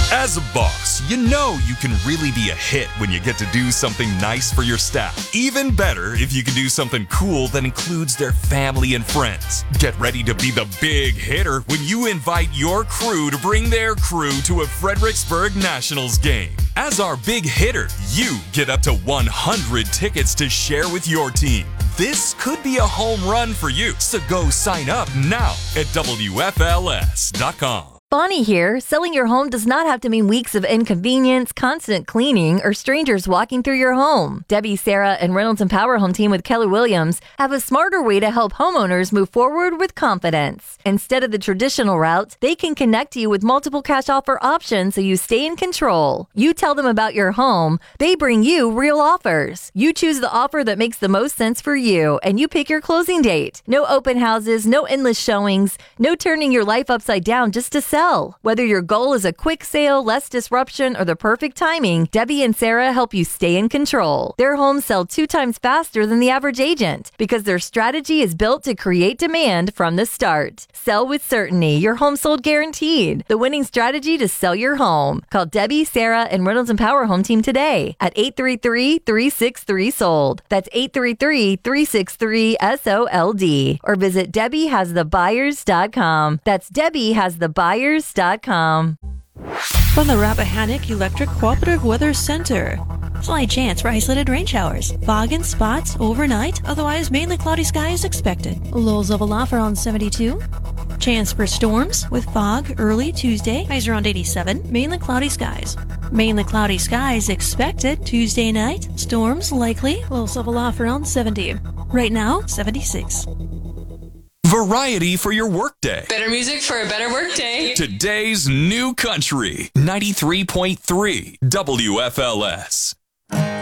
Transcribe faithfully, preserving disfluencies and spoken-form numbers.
As a boss, you know you can really be a hit when you get to do something nice for your staff. Even better if you can do something cool that includes their family and friends. Get ready to be the big hitter when you invite your crew to bring their crew to a Fredericksburg Nationals game. As our big hitter, you get up to one hundred tickets to share with your team. This could be a home run for you, so go sign up now at W F L S dot com. Bonnie here. Selling your home does not have to mean weeks of inconvenience, constant cleaning, or strangers walking through your home. Debbie, Sarah, and Reynolds and Power Home Team with Keller Williams have a smarter way to help homeowners move forward with confidence. Instead of the traditional route, they can connect you with multiple cash offer options so you stay in control. You tell them about your home, they bring you real offers. You choose the offer that makes the most sense for you, and you pick your closing date. No open houses, no endless showings, no turning your life upside down just to sell. Whether your goal is a quick sale, less disruption, or the perfect timing, Debbie and Sarah help you stay in control. Their homes sell two times faster than the average agent because their strategy is built to create demand from the start. Sell with certainty. Your home sold guaranteed. The winning strategy to sell your home. Call Debbie, Sarah, and Reynolds and Power Home Team today at eight three three, three six three, sold. That's eight three three, three six three, S O L D. Or visit Debbie Has The Buyers dot com. That's Debbie Has The Buyers dot com. From the Rappahannock Electric Cooperative Weather Center. Slight chance for isolated rain showers. Fog in spots overnight, otherwise mainly cloudy skies expected. Lows level off around seventy-two. Chance for storms with fog early Tuesday, highs around eighty-seven. Mainly cloudy skies. Mainly cloudy skies expected Tuesday night. Storms likely, lows level off around seventy. Right now, seventy-six. Variety for your workday. Better music for a better workday. Today's new country, ninety-three point three W F L S.